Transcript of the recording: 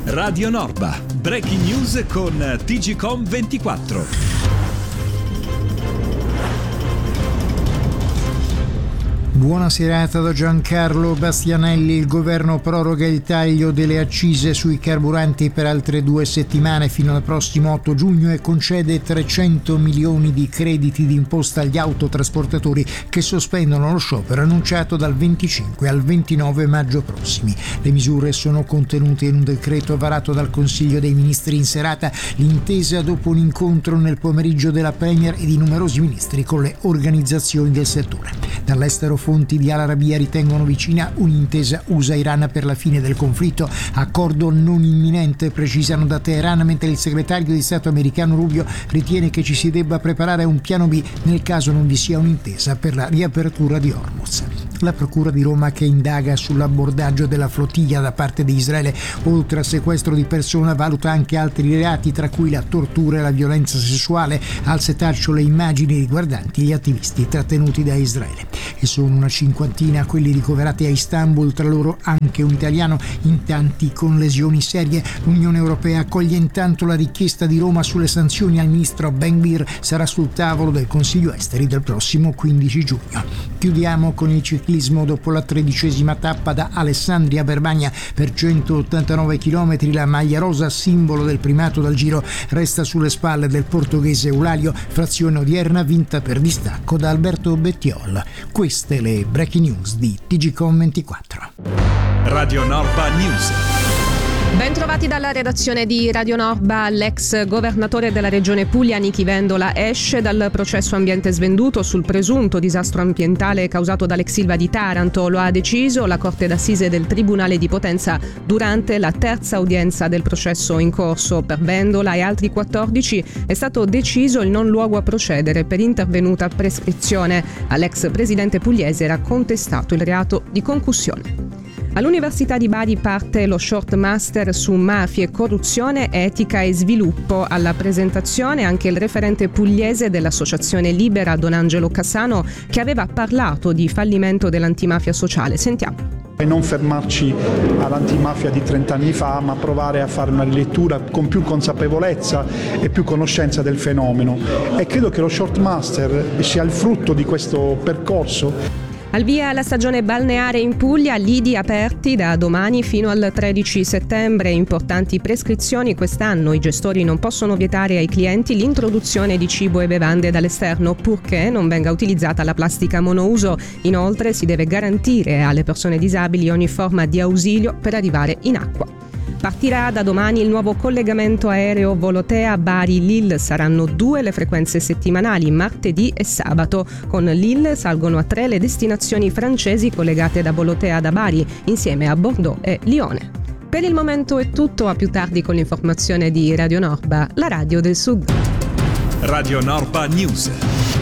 Radio Norba, breaking news con TGcom24. Buona serata da Giancarlo Bastianelli. Il governo proroga il taglio delle accise sui carburanti per altre 2 settimane fino al prossimo 8 giugno e concede 300 milioni di crediti d'imposta agli autotrasportatori che sospendono lo sciopero annunciato dal 25 al 29 maggio prossimi. Le misure sono contenute in un decreto varato dal Consiglio dei Ministri in serata, l'intesa dopo un incontro nel pomeriggio della Premier e di numerosi ministri con le organizzazioni del settore. Dall'estero fonti di Al Arabiya ritengono vicina un'intesa USA-Iran per la fine del conflitto, accordo non imminente, precisano da Teheran, mentre il segretario di Stato americano Rubio ritiene che ci si debba preparare a un piano B nel caso non vi sia un'intesa per la riapertura di Hormuz. La Procura di Roma, che indaga sull'abbordaggio della flottiglia da parte di Israele, oltre al sequestro di persona, valuta anche altri reati, tra cui la tortura e la violenza sessuale, al setaccio le immagini riguardanti gli attivisti trattenuti da Israele. E sono una cinquantina quelli ricoverati a Istanbul, tra loro anche un italiano, in tanti con lesioni serie. L'Unione Europea accoglie intanto la richiesta di Roma sulle sanzioni al ministro Ben Gvir, sarà sul tavolo del Consiglio Esteri del prossimo 15 giugno. Chiudiamo con il ciclismo. Dopo la 13ª tappa da Alessandria a Verbagna per 189 km, la maglia rosa, simbolo del primato dal Giro, resta sulle spalle del portoghese Eulalia, frazione odierna vinta per distacco da Alberto Bettiol. Queste le breaking news di TGcom24. Radio Norba News. Ben trovati dalla redazione di Radio Norba. L'ex governatore della regione Puglia Nichi Vendola esce dal processo ambiente svenduto sul presunto disastro ambientale causato dall'ex Ilva di Taranto. Lo ha deciso la Corte d'Assise del Tribunale di Potenza durante la terza udienza del processo in corso. Per Vendola e altri 14 è stato deciso il non luogo a procedere per intervenuta prescrizione. All'ex presidente pugliese era contestato il reato di concussione. All'Università di Bari parte lo short master su mafie, corruzione, etica e sviluppo. Alla presentazione anche il referente pugliese dell'Associazione Libera, Don Angelo Cassano, che aveva parlato di fallimento dell'antimafia sociale. Sentiamo. E non fermarci all'antimafia di 30 anni fa, ma provare a fare una rilettura con più consapevolezza e più conoscenza del fenomeno. E credo che lo short master sia il frutto di questo percorso. Al via la stagione balneare in Puglia, lidi aperti da domani fino al 13 settembre. Importanti prescrizioni quest'anno. I gestori non possono vietare ai clienti l'introduzione di cibo e bevande dall'esterno, purché non venga utilizzata la plastica monouso. Inoltre si deve garantire alle persone disabili ogni forma di ausilio per arrivare in acqua. Partirà da domani il nuovo collegamento aereo Volotea Bari-Lille. Saranno 2 le frequenze settimanali, martedì e sabato. Con Lille salgono a 3 le destinazioni francesi collegate da Volotea da Bari, insieme a Bordeaux e Lione. Per il momento è tutto, a più tardi con l'informazione di Radio Norba, la radio del Sud. Radio Norba News.